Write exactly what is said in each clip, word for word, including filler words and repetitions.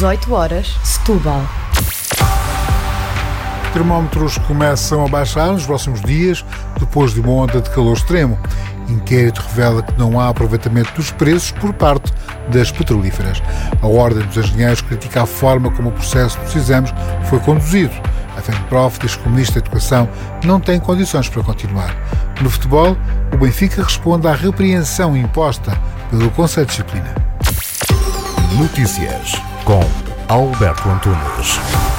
dezoito horas, Setúbal. Os termómetros começam a baixar nos próximos dias, depois de uma onda de calor extremo. Inquérito revela que não há aproveitamento dos preços por parte das petrolíferas. A Ordem dos Engenheiros critica a forma como o processo dos exames foi conduzido. A FENPROF diz que o Ministro da Educação não tem condições para continuar. No futebol, o Benfica responde à repreensão imposta pelo Conselho de Disciplina. Notícias com Alberto Antunes.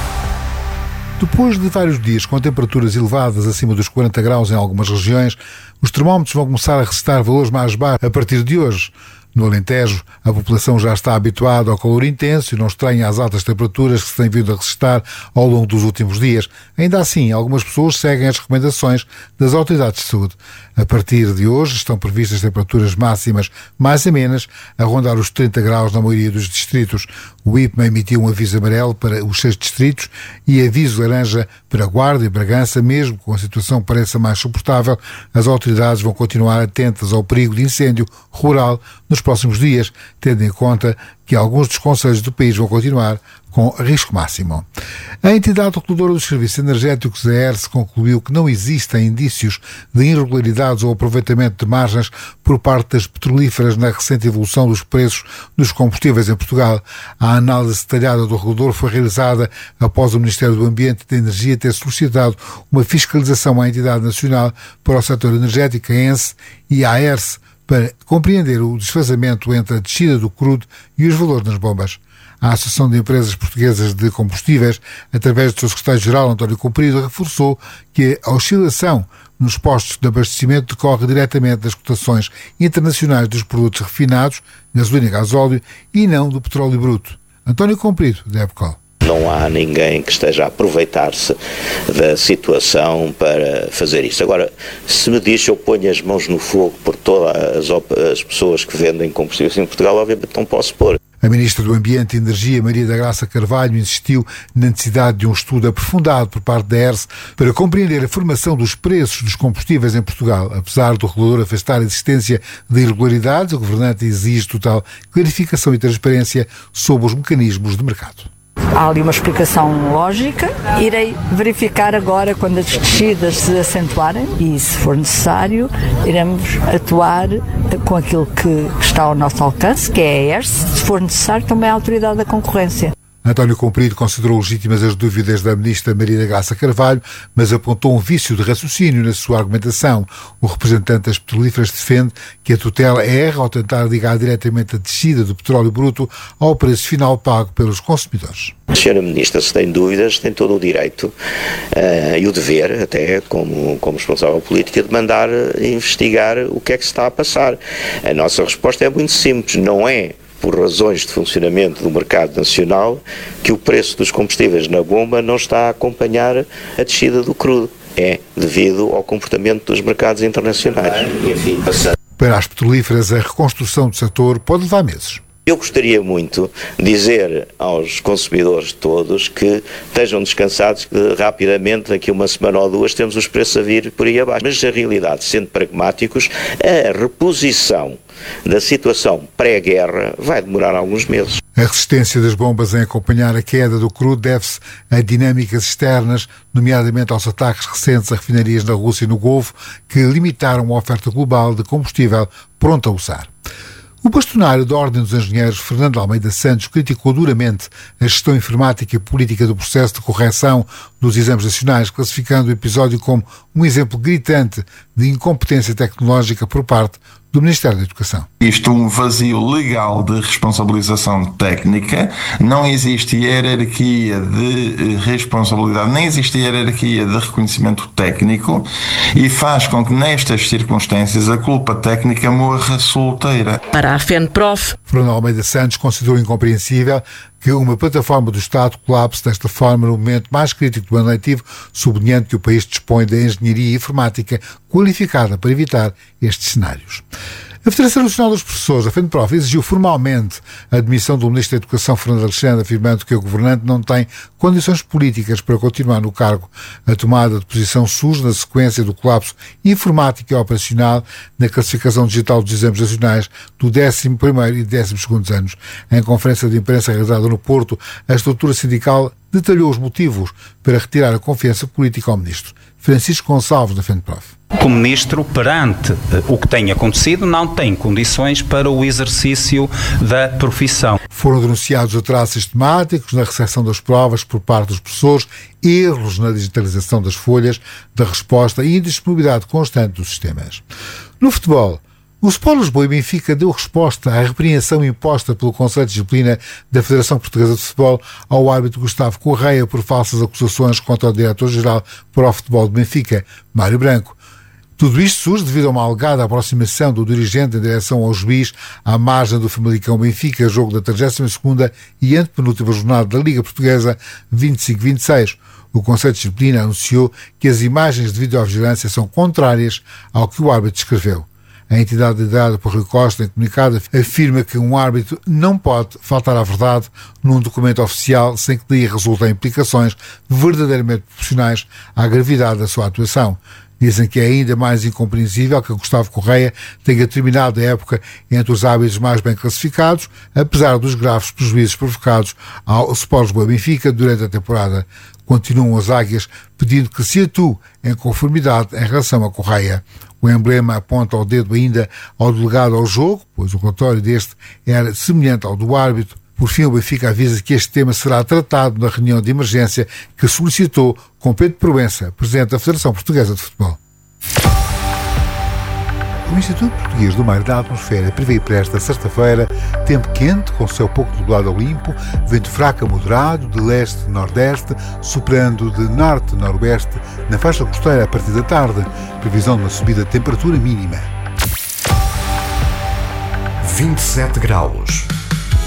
Depois de vários dias com temperaturas elevadas acima dos quarenta graus em algumas regiões, os termómetros vão começar a registrar valores mais baixos a partir de hoje. No Alentejo, a população já está habituada ao calor intenso e não estranha as altas temperaturas que se têm vindo a registrar ao longo dos últimos dias. Ainda assim, algumas pessoas seguem as recomendações das autoridades de saúde. A partir de hoje estão previstas temperaturas máximas mais amenas, a rondar os trinta graus na maioria dos distritos. O I P M A emitiu um aviso amarelo para os seis distritos e aviso laranja para Guarda e Bragança. Mesmo com a situação pareça mais suportável, as autoridades vão continuar atentas ao perigo de incêndio rural nos próximos dias, tendo em conta que alguns dos concelhos do país vão continuar com risco máximo. A entidade reguladora dos serviços energéticos, a E R S, concluiu que não existem indícios de irregularidades ou aproveitamento de margens por parte das petrolíferas na recente evolução dos preços dos combustíveis em Portugal. A análise detalhada do regulador foi realizada após o Ministério do Ambiente e da Energia ter solicitado uma fiscalização à entidade nacional para o setor energético, a E N S, e à E R S, para compreender o desfazamento entre a descida do crudo e os valores nas bombas. A Associação de Empresas Portuguesas de Combustíveis, através do seu secretário-geral, António Comprido, reforçou que a oscilação nos postos de abastecimento decorre diretamente das cotações internacionais dos produtos refinados, gasolina e gasóleo, e não do petróleo bruto. António Comprido, da EPCOL. Não há ninguém que esteja a aproveitar-se da situação para fazer isso. Agora, se me diz que eu ponho as mãos no fogo por todas as, as pessoas que vendem combustíveis em Portugal, obviamente não posso pôr. A Ministra do Ambiente e Energia, Maria da Graça Carvalho, insistiu na necessidade de um estudo aprofundado por parte da E R S para compreender a formação dos preços dos combustíveis em Portugal. Apesar do regulador afastar a existência de irregularidades, o governante exige total clarificação e transparência sobre os mecanismos de mercado. Há ali uma explicação lógica. Irei verificar agora quando as descidas se acentuarem e, se for necessário, iremos atuar com aquilo que está ao nosso alcance, que é a E R S, se for necessário também a Autoridade da Concorrência. António Comprido considerou legítimas as dúvidas da Ministra Maria da Graça Carvalho, mas apontou um vício de raciocínio na sua argumentação. O representante das petrolíferas defende que a tutela erra ao tentar ligar diretamente a descida do petróleo bruto ao preço final pago pelos consumidores. A senhora Ministra, se tem dúvidas, tem todo o direito uh, e o dever, até como, como responsável política, de mandar investigar o que é que se está a passar. A nossa resposta é muito simples, não é por razões de funcionamento do mercado nacional que o preço dos combustíveis na bomba não está a acompanhar a descida do crudo. É devido ao comportamento dos mercados internacionais. Para as petrolíferas, a reconstrução do setor pode levar meses. Eu gostaria muito de dizer aos consumidores todos que estejam descansados, que rapidamente, daqui a uma semana ou duas, temos os preços a vir por aí abaixo. Mas, na realidade, sendo pragmáticos, a reposição da situação pré-guerra vai demorar alguns meses. A resistência das bombas em acompanhar a queda do crudo deve-se a dinâmicas externas, nomeadamente aos ataques recentes a refinarias na Rússia e no Golfo, que limitaram a oferta global de combustível pronto a usar. O bastonário da Ordem dos Engenheiros, Fernando Almeida Santos, criticou duramente a gestão informática e política do processo de correção dos exames nacionais, classificando o episódio como um exemplo gritante de incompetência tecnológica por parte do Ministério da Educação. Isto é um vazio legal de responsabilização técnica, não existe hierarquia de responsabilidade, nem existe hierarquia de reconhecimento técnico e faz com que nestas circunstâncias a culpa técnica morra solteira. Para a FENPROF, Fernando Almeida Santos considerou incompreensível que uma plataforma do Estado colapse desta forma no momento mais crítico do ano letivo, sublinhando que o país dispõe da engenharia informática qualificada para evitar estes cenários. A Federação Nacional dos Professores, a FENPROF, exigiu formalmente a admissão do Ministro da Educação, Fernando Alexandre, afirmando que o governante não tem condições políticas para continuar no cargo. A tomada de posição surge na sequência do colapso informático e operacional na classificação digital dos exames nacionais do décimo primeiro e décimo segundo anos. Em conferência de imprensa realizada no Porto, a estrutura sindical detalhou os motivos para retirar a confiança política ao Ministro. Francisco Gonçalves, da FENPROF. O Ministro, perante o que tem acontecido, não tem condições para o exercício da profissão. Foram denunciados atrasos sistemáticos na recepção das provas por parte dos professores, erros na digitalização das folhas da resposta e indisponibilidade constante dos sistemas. No futebol, o Sport Lisboa e Benfica deu resposta à repreensão imposta pelo Conselho de Disciplina da Federação Portuguesa de Futebol ao árbitro Gustavo Correia por falsas acusações contra o diretor-geral para o futebol de Benfica, Mário Branco. Tudo isto surge devido a uma alegada aproximação do dirigente em direção ao juiz à margem do Famalicão Benfica, jogo da trigésima segunda e antepenúltima jornada da Liga Portuguesa vinte e cinco vinte e seis. O Conselho de Disciplina anunciou que as imagens de videovigilância são contrárias ao que o árbitro descreveu. A entidade liderada por Rui Costa, em comunicado, afirma que um árbitro não pode faltar à verdade num documento oficial sem que daí resultem implicações verdadeiramente proporcionais à gravidade da sua atuação. Dizem que é ainda mais incompreensível que Gustavo Correia tenha terminado a época entre os árbitros mais bem classificados, apesar dos graves prejuízos provocados ao Sport Lisboa Benfica durante a temporada. Continuam as águias pedindo que se atue em conformidade em relação a Correia. O emblema aponta o dedo ainda ao delegado ao jogo, pois o relatório deste era semelhante ao do árbitro. Por fim, o Benfica avisa que este tema será tratado na reunião de emergência que solicitou com Pedro Proença, presidente da Federação Portuguesa de Futebol. O Instituto Português do Mar e da Atmosfera prevê para esta sexta-feira tempo quente, com céu pouco nublado ou limpo, vento fraco a moderado, de leste-nordeste, soprando de norte-noroeste, na faixa costeira a partir da tarde. Previsão de uma subida de temperatura mínima. vinte e sete graus.